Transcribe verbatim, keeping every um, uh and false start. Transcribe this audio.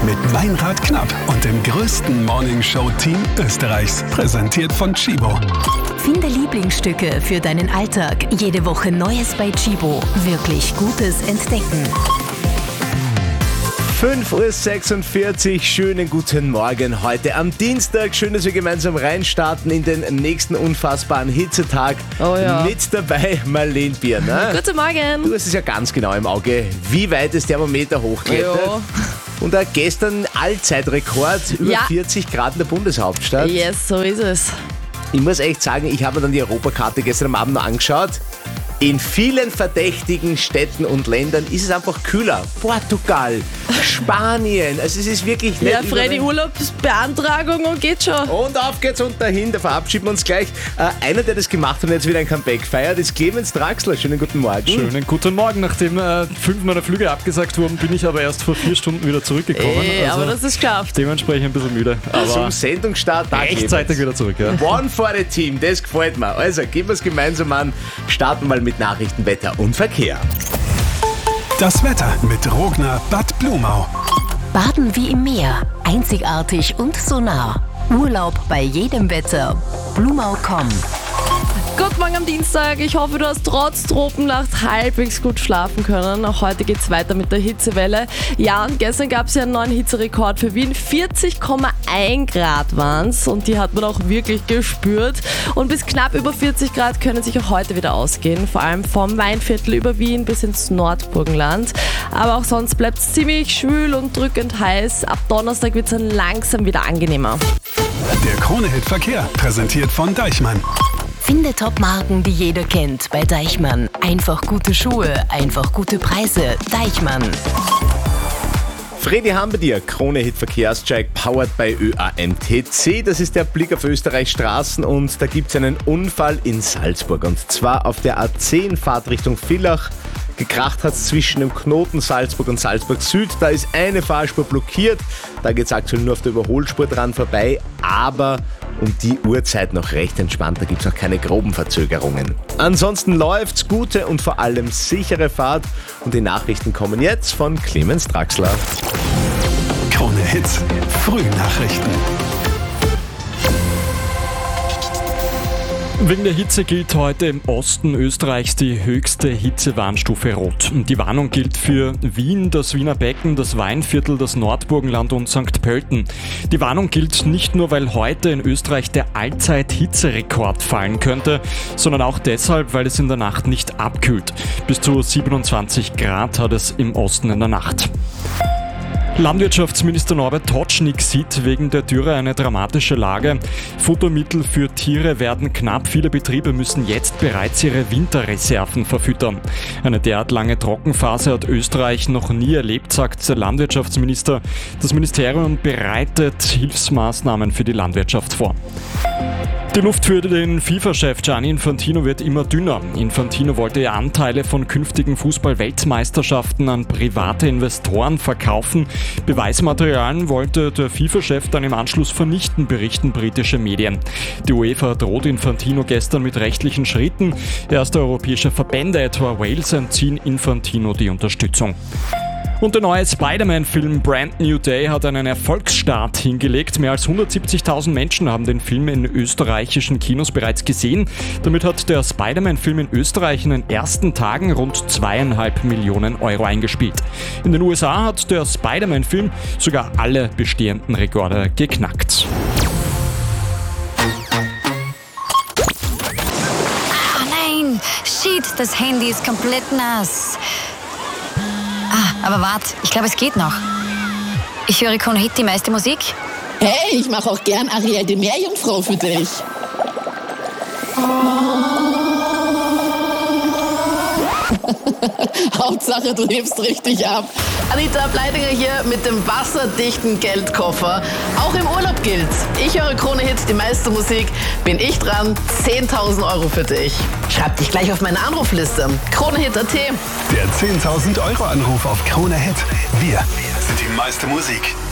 mit Meinrad Knapp und dem größten Morningshow-Team Österreichs. Präsentiert von Chibo. Finde Lieblingsstücke für deinen Alltag. Jede Woche Neues bei Chibo. Wirklich Gutes entdecken. fünf Uhr sechsundvierzig, schönen guten Morgen heute am Dienstag. Schön, dass wir gemeinsam reinstarten in den nächsten unfassbaren Hitzetag. Oh ja. Mit dabei Marlene Bierner. Guten Morgen. Du hast es ja ganz genau im Auge, wie weit das Thermometer hochklettert. Ja. Und auch gestern Allzeitrekord, über Ja. vierzig Grad in der Bundeshauptstadt. Yes, so ist es. Ich muss echt sagen, ich habe mir dann die Europakarte gestern am Abend noch angeschaut. In vielen verdächtigen Städten und Ländern ist es einfach kühler. Portugal, Spanien, also es ist wirklich nicht Ja, Freddy, überall- Urlaubsbeantragung und geht schon. Und auf geht's und dahin, da verabschieden wir uns gleich. Äh, einer, der das gemacht hat und jetzt wieder ein Comeback feiert, ist Clemens Draxler. Schönen guten Morgen. Schönen guten Morgen. Nachdem äh, fünf meiner Flüge abgesagt wurden, bin ich aber erst vor vier Stunden wieder zurückgekommen. Ey, also aber das ist geschafft. dementsprechend ein bisschen müde. Aber Zum Sendungsstart. da rechtzeitig Clemens. wieder zurück. Ja. One for the Team, das gefällt mir. Also, gehen wir es gemeinsam an. Starten mal mit Nachrichten, Wetter und Verkehr. Das Wetter mit Rogner Bad Blumau. Baden wie im Meer. Einzigartig und so nah. Urlaub bei jedem Wetter. Blumau Punkt com. Guten Morgen am Dienstag. Ich hoffe, du hast trotz Tropennacht halbwegs gut schlafen können. Auch heute geht's weiter mit der Hitzewelle. Ja, und gestern gab es ja einen neuen Hitzerekord für Wien. vierzig Komma eins Grad waren's und die hat man auch wirklich gespürt. Und bis knapp über vierzig Grad können sich auch heute wieder ausgehen. Vor allem vom Weinviertel über Wien bis ins Nordburgenland. Aber auch sonst bleibt es ziemlich schwül und drückend heiß. Ab Donnerstag wird es dann langsam wieder angenehmer. Der Krone-Hit Verkehr, präsentiert von Deichmann. Finde Top-Marken, die jeder kennt, bei Deichmann. Einfach gute Schuhe, einfach gute Preise. Deichmann. Freddy, haben wir dir Krone-Hit Verkehrscheck powered by Ö A M T C. Das ist der Blick auf Österreichs Straßen und da gibt es einen Unfall in Salzburg. Und zwar auf der A zehn Fahrt Richtung Villach. Gekracht hat es zwischen dem Knoten Salzburg und Salzburg Süd. Da ist eine Fahrspur blockiert. Da geht es aktuell nur auf der Überholspur dran vorbei. Aber um die Uhrzeit noch recht entspannt. Da gibt es auch keine groben Verzögerungen. Ansonsten läuft's, gute und vor allem sichere Fahrt. Und die Nachrichten kommen jetzt von Clemens Draxler. Krone-Hit Frühnachrichten. Wegen der Hitze gilt heute im Osten Österreichs die höchste Hitzewarnstufe Rot. Die Warnung gilt für Wien, das Wiener Becken, das Weinviertel, das Nordburgenland und Sankt Pölten. Die Warnung gilt nicht nur, weil heute in Österreich der Allzeit-Hitzerekord fallen könnte, sondern auch deshalb, weil es in der Nacht nicht abkühlt. Bis zu siebenundzwanzig Grad hat es im Osten in der Nacht. Landwirtschaftsminister Norbert Totschnig sieht wegen der Dürre eine dramatische Lage. Futtermittel für Tiere werden knapp. Viele Betriebe müssen jetzt bereits ihre Winterreserven verfüttern. Eine derart lange Trockenphase hat Österreich noch nie erlebt, sagt der Landwirtschaftsminister. Das Ministerium bereitet Hilfsmaßnahmen für die Landwirtschaft vor. Die Luft für den FIFA-Chef Gianni Infantino wird immer dünner. Infantino wollte Anteile von künftigen Fußball-Weltmeisterschaften an private Investoren verkaufen. Beweismaterialien wollte der FIFA-Chef dann im Anschluss vernichten, berichten britische Medien. Die UEFA droht Infantino gestern mit rechtlichen Schritten. Erste europäische Verbände, etwa Wales, entziehen Infantino die Unterstützung. Und der neue Spider-Man-Film Brand New Day hat einen Erfolgsstart hingelegt. Mehr als hundertsiebzigtausend Menschen haben den Film in österreichischen Kinos bereits gesehen. Damit hat der Spider-Man-Film in Österreich in den ersten Tagen rund zweieinhalb Millionen Euro eingespielt. In den U S A hat der Spider-Man-Film sogar alle bestehenden Rekorde geknackt. Ah nein, shit, das Handy ist komplett nass. Ah, aber warte, ich glaube, es geht noch. Ich höre Krone Hit, die meiste Musik. Hey, ich mache auch gern Ariel die Meerjungfrau für dich. Hauptsache, du hebst richtig ab. Anita Bleidinger hier mit dem wasserdichten Geldkoffer. Auch im Urlaub gilt's. Ich höre Krone Hit, die meiste Musik. Bin ich dran? zehntausend Euro für dich. Schreib dich gleich auf meine Anrufliste. Kronehit Punkt at. Der zehntausend Euro Anruf auf Krone-Hit. Wir sind die meiste Musik.